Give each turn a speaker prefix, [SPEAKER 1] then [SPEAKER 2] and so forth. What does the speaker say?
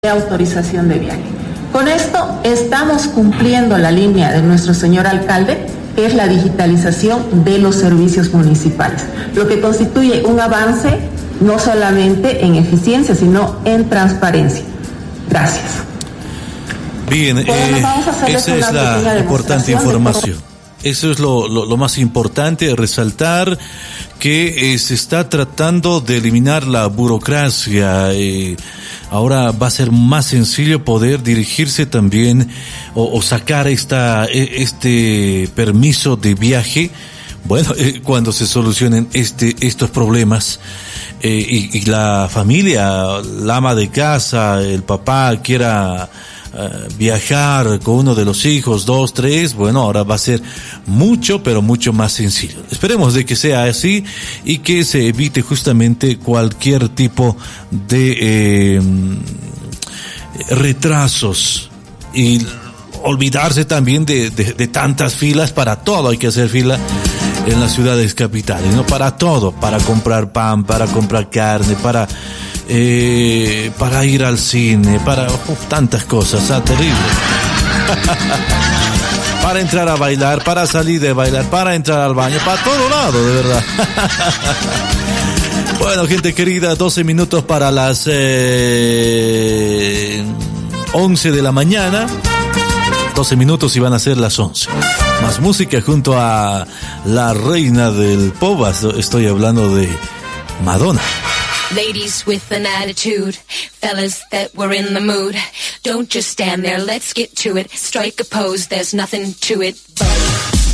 [SPEAKER 1] de autorización de viaje. Con esto estamos cumpliendo la línea de nuestro señor alcalde, que es la digitalización de los servicios municipales, lo que constituye un avance no solamente en eficiencia, sino en transparencia. Gracias.
[SPEAKER 2] Bien, esa es la importante información. Eso es lo más importante, resaltar que se está tratando de eliminar la burocracia. Ahora va a ser más sencillo poder dirigirse también o sacar este permiso de viaje. Bueno, cuando se solucionen estos problemas y la familia, la ama de casa, el papá quiera viajar con uno de los hijos, 2, 3, bueno, ahora va a ser mucho, pero mucho más sencillo. Esperemos de que sea así y que se evite justamente cualquier tipo de retrasos y olvidarse también de tantas filas. Para todo hay que hacer fila en las ciudades capitales, ¿no? Para todo, para comprar pan, para comprar carne, para ir al cine, para tantas cosas, terrible. Para entrar a bailar, para salir de bailar, para entrar al baño, para todo lado, de verdad. Bueno, gente querida, 12 minutos para las 11 de la mañana. 12 minutos y van a ser las 11. Más música junto a la reina del pop. Estoy hablando de Madonna.
[SPEAKER 3] Ladies with an attitude, fellas that were in the mood. Don't just stand there, let's get to it. Strike a pose, there's nothing to it but